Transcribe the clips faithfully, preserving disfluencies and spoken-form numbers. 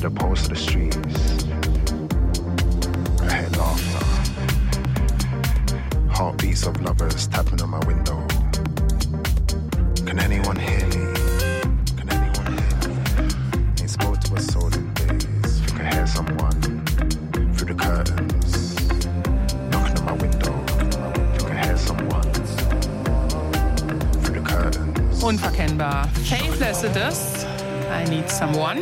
heard a pulse of the streets. I hear laughter. Heartbeats of lovers tapping on my window. Can anyone hear me? Can anyone hear me? Ain't spoke to a soul in days. Think I hear someone through the curtains knocking on my window. Think I hear someone through the curtains. Unverkennbar. Faithless it is. I need someone.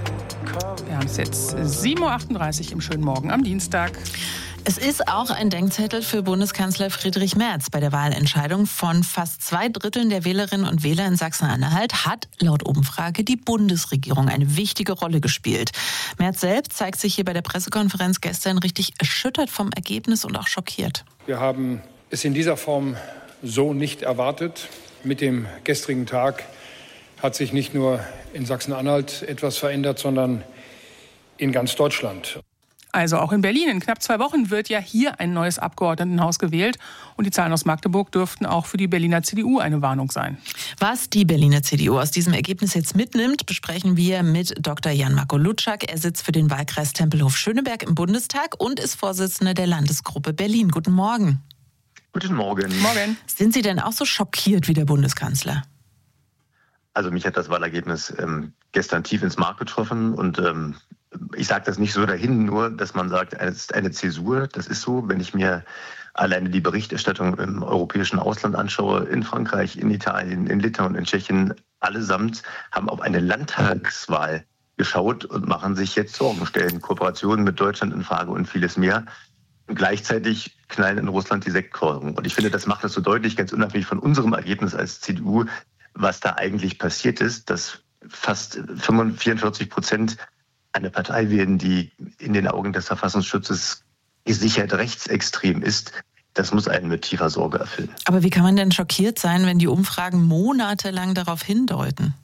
Wir haben es jetzt sieben Uhr achtunddreißig im schönen Morgen am Dienstag. Es ist auch ein Denkzettel für Bundeskanzler Friedrich Merz. Bei der Wahlentscheidung von fast zwei Dritteln der Wählerinnen und Wähler in Sachsen-Anhalt hat laut Umfrage die Bundesregierung eine wichtige Rolle gespielt. Merz selbst zeigt sich hier bei der Pressekonferenz gestern richtig erschüttert vom Ergebnis und auch schockiert. Wir haben es in dieser Form so nicht erwartet. Mit dem gestrigen Tag hat sich nicht nur in Sachsen-Anhalt etwas verändert, sondern in ganz Deutschland. Also auch in Berlin. In knapp zwei Wochen wird ja hier ein neues Abgeordnetenhaus gewählt. Und die Zahlen aus Magdeburg dürften auch für die Berliner C D U eine Warnung sein. Was die Berliner C D U aus diesem Ergebnis jetzt mitnimmt, besprechen wir mit Doktor Jan-Marco Lutschak. Er sitzt für den Wahlkreis Tempelhof-Schöneberg im Bundestag und ist Vorsitzender der Landesgruppe Berlin. Guten Morgen. Guten Morgen. Morgen. Sind Sie denn auch so schockiert wie der Bundeskanzler? Also mich hat das Wahlergebnis ähm, gestern tief ins Mark getroffen und ähm, ich sage das nicht so dahin, nur dass man sagt, es ist eine Zäsur. Das ist so, wenn ich mir alleine die Berichterstattung im europäischen Ausland anschaue, in Frankreich, in Italien, in Litauen, in Tschechien, allesamt haben auf eine Landtagswahl geschaut und machen sich jetzt Sorgen, stellen Kooperationen mit Deutschland in Frage und vieles mehr. Und gleichzeitig knallen in Russland die Sektkorken. Und ich finde, das macht es so deutlich, ganz unabhängig von unserem Ergebnis als C D U, was da eigentlich passiert ist, dass fast vierundvierzig Prozent eine Partei wählen, die in den Augen des Verfassungsschutzes gesichert rechtsextrem ist. Das muss einen mit tiefer Sorge erfüllen. Aber wie kann man denn schockiert sein, wenn die Umfragen monatelang darauf hindeuten?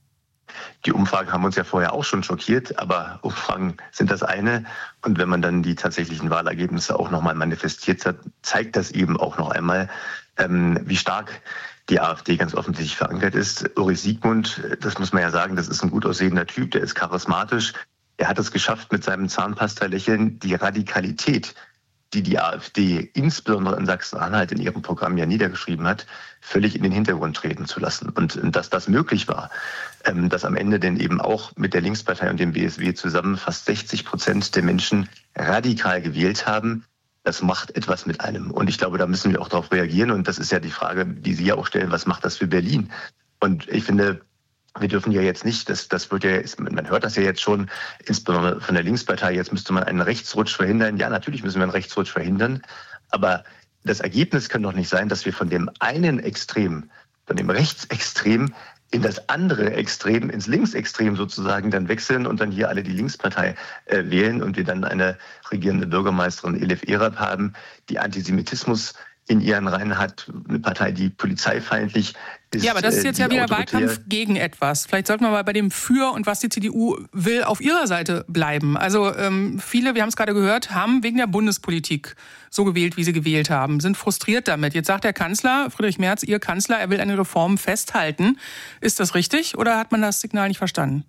Die Umfragen haben uns ja vorher auch schon schockiert, aber Umfragen sind das eine. Und wenn man dann die tatsächlichen Wahlergebnisse auch nochmal manifestiert hat, zeigt das eben auch noch einmal, ähm, wie stark die AfD ganz offensichtlich verankert ist. Ulrich Siegmund, das muss man ja sagen, das ist ein gut aussehender Typ, der ist charismatisch. Er hat es geschafft, mit seinem Zahnpasta-Lächeln die Radikalität, die die AfD insbesondere in Sachsen-Anhalt in ihrem Programm ja niedergeschrieben hat, völlig in den Hintergrund treten zu lassen. Und dass das möglich war, dass am Ende denn eben auch mit der Linkspartei und dem B S W zusammen fast sechzig Prozent der Menschen radikal gewählt haben, das macht etwas mit einem. Und ich glaube, da müssen wir auch darauf reagieren. Und das ist ja die Frage, die Sie ja auch stellen, was macht das für Berlin? Und ich finde, wir dürfen ja jetzt nicht, das, das wird ja, man hört das ja jetzt schon, insbesondere von der Linkspartei, jetzt müsste man einen Rechtsrutsch verhindern. Ja, natürlich müssen wir einen Rechtsrutsch verhindern. Aber das Ergebnis kann doch nicht sein, dass wir von dem einen Extrem, von dem Rechtsextrem, in das andere Extrem, ins Linksextrem sozusagen dann wechseln und dann hier alle die Linkspartei äh, wählen und wir dann eine regierende Bürgermeisterin Elif Erab haben, die Antisemitismus in ihren Reihen hat, eine Partei, die polizeifeindlich ist. Ja, aber das ist jetzt ja wieder Wahlkampf gegen etwas. Vielleicht sollten wir mal bei dem Für und was die C D U will auf ihrer Seite bleiben. Also ähm, viele, wir haben es gerade gehört, haben wegen der Bundespolitik so gewählt, wie sie gewählt haben, sind frustriert damit. Jetzt sagt der Kanzler, Friedrich Merz, Ihr Kanzler, er will eine Reform festhalten. Ist das richtig oder hat man das Signal nicht verstanden?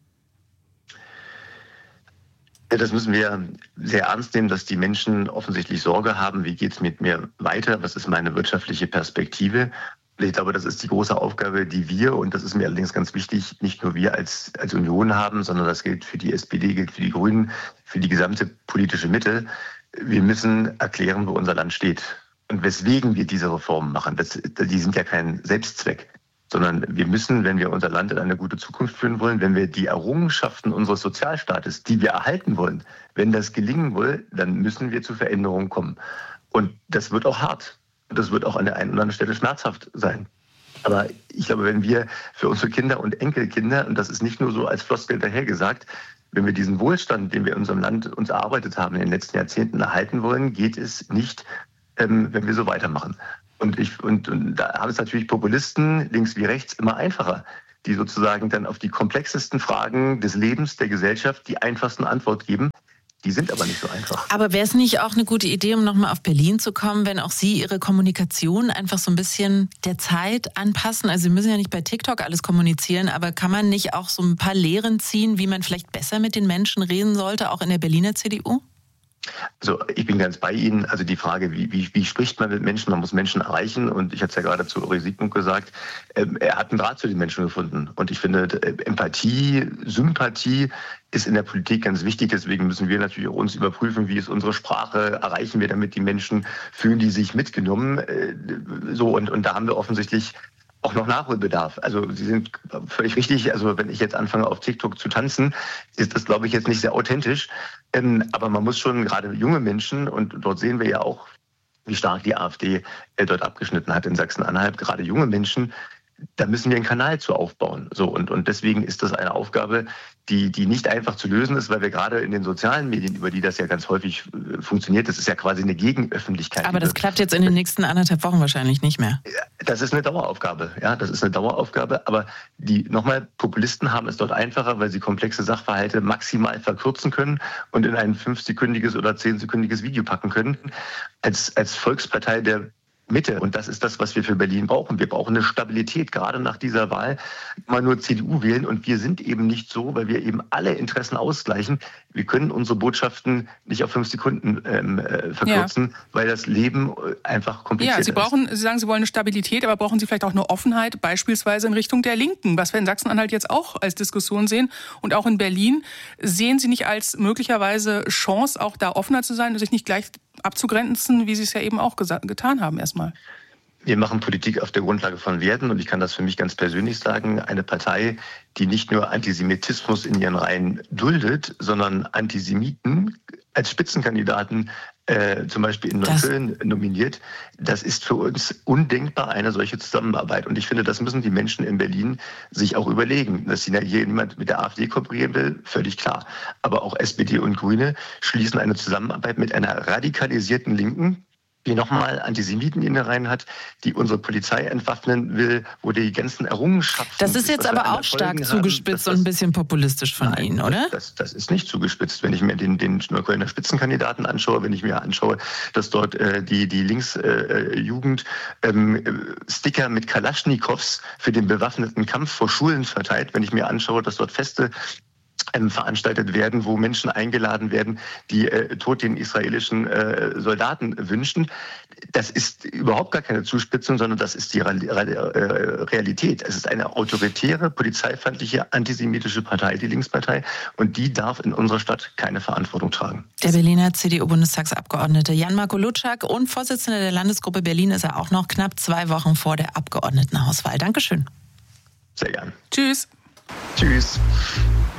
Ja, das müssen wir sehr ernst nehmen, dass die Menschen offensichtlich Sorge haben, wie geht es mit mir weiter, was ist meine wirtschaftliche Perspektive. Und ich glaube, das ist die große Aufgabe, die wir, und das ist mir allerdings ganz wichtig, nicht nur wir als, als Union haben, sondern das gilt für die S P D, gilt für die Grünen, für die gesamte politische Mitte. Wir müssen erklären, wo unser Land steht und weswegen wir diese Reformen machen. Das, die sind ja kein Selbstzweck. Sondern wir müssen, wenn wir unser Land in eine gute Zukunft führen wollen, wenn wir die Errungenschaften unseres Sozialstaates, die wir erhalten wollen, wenn das gelingen will, dann müssen wir zu Veränderungen kommen. Und das wird auch hart. Und das wird auch an der einen oder anderen Stelle schmerzhaft sein. Aber ich glaube, wenn wir für unsere Kinder und Enkelkinder, und das ist nicht nur so als Floskel dahergesagt, wenn wir diesen Wohlstand, den wir in unserem Land uns erarbeitet haben in den letzten Jahrzehnten erhalten wollen, geht es nicht, ähm, wenn wir so weitermachen. Und, ich, und, und da haben es natürlich Populisten, links wie rechts, immer einfacher, die sozusagen dann auf die komplexesten Fragen des Lebens, der Gesellschaft die einfachsten Antwort geben. Die sind aber nicht so einfach. Aber wäre es nicht auch eine gute Idee, um nochmal auf Berlin zu kommen, wenn auch Sie Ihre Kommunikation einfach so ein bisschen der Zeit anpassen? Also Sie müssen ja nicht bei TikTok alles kommunizieren, aber kann man nicht auch so ein paar Lehren ziehen, wie man vielleicht besser mit den Menschen reden sollte, auch in der Berliner C D U? Also ich bin ganz bei Ihnen. Also die Frage, wie, wie, wie spricht man mit Menschen? Man muss Menschen erreichen. Und ich hatte es ja gerade zu Uri Siegmund gesagt, ähm, er hat einen Draht zu den Menschen gefunden. Und ich finde, Empathie, Sympathie ist in der Politik ganz wichtig. Deswegen müssen wir natürlich auch uns überprüfen, wie ist unsere Sprache, erreichen wir damit die Menschen, fühlen die sich mitgenommen. Äh, so und, und da haben wir offensichtlich auch noch Nachholbedarf. Also Sie sind völlig richtig. Also wenn ich jetzt anfange auf TikTok zu tanzen, ist das, glaube ich, jetzt nicht sehr authentisch. Ähm, aber man muss schon gerade junge Menschen, und dort sehen wir ja auch, wie stark die AfD äh, dort abgeschnitten hat in Sachsen-Anhalt, gerade junge Menschen, da müssen wir einen Kanal zu aufbauen. So und, und deswegen ist das eine Aufgabe, die, die nicht einfach zu lösen ist, weil wir gerade in den sozialen Medien, über die das ja ganz häufig äh, funktioniert, das ist ja quasi eine Gegenöffentlichkeit. Aber das klappt jetzt in den nächsten anderthalb Wochen wahrscheinlich nicht mehr. Das ist eine Daueraufgabe, ja, das ist eine Daueraufgabe. Aber die nochmal Populisten haben es dort einfacher, weil sie komplexe Sachverhalte maximal verkürzen können und in ein fünfsekündiges oder zehnsekündiges Video packen können. Als, als Volkspartei der Mitte. Und das ist das, was wir für Berlin brauchen. Wir brauchen eine Stabilität, gerade nach dieser Wahl. Mal nur C D U wählen. Und wir sind eben nicht so, weil wir eben alle Interessen ausgleichen. Wir können unsere Botschaften nicht auf fünf Sekunden ähm, äh, verkürzen, ja. weil das Leben einfach kompliziert ist. Ja, Sie brauchen, Sie sagen, Sie wollen eine Stabilität, aber brauchen Sie vielleicht auch eine Offenheit, beispielsweise in Richtung der Linken, was wir in Sachsen-Anhalt jetzt auch als Diskussion sehen. Und auch in Berlin sehen Sie nicht als möglicherweise Chance, auch da offener zu sein und sich nicht gleich abzugrenzen, wie Sie es ja eben auch gesa- getan haben erstmal? Wir machen Politik auf der Grundlage von Werten und ich kann das für mich ganz persönlich sagen. Eine Partei, die nicht nur Antisemitismus in ihren Reihen duldet, sondern Antisemiten als Spitzenkandidaten äh, zum Beispiel in Neukölln nominiert, das ist für uns undenkbar, eine solche Zusammenarbeit. Und ich finde, das müssen die Menschen in Berlin sich auch überlegen. Dass hier jemand mit der AfD kooperieren will, völlig klar. Aber auch S P D und Grüne schließen eine Zusammenarbeit mit einer radikalisierten Linken, die nochmal Antisemiten in den Reihen hat, die unsere Polizei entwaffnen will, wo die ganzen Errungenschaften... Das ist jetzt aber auch stark zugespitzt und ein bisschen populistisch von Nein, Ihnen, oder? Das, das ist nicht zugespitzt. Wenn ich mir den, den Neuköllner Spitzenkandidaten anschaue, wenn ich mir anschaue, dass dort äh, die, die Linksjugend äh, ähm, Sticker mit Kalaschnikows für den bewaffneten Kampf vor Schulen verteilt, wenn ich mir anschaue, dass dort Feste veranstaltet werden, wo Menschen eingeladen werden, die äh, Tod den israelischen äh, Soldaten wünschen. Das ist überhaupt gar keine Zuspitzung, sondern das ist die Realität. Es ist eine autoritäre, polizeifeindliche, antisemitische Partei, die Linkspartei, und die darf in unserer Stadt keine Verantwortung tragen. Der Berliner C D U-Bundestagsabgeordnete Jan-Marco Lutschak und Vorsitzender der Landesgruppe Berlin ist er auch noch knapp zwei Wochen vor der Abgeordnetenhauswahl. Dankeschön. Sehr gern. Tschüss. Tschüss.